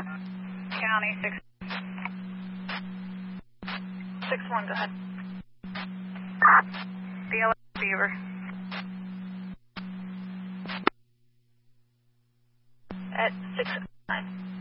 County 661, go ahead. BLS Beaver. At 669.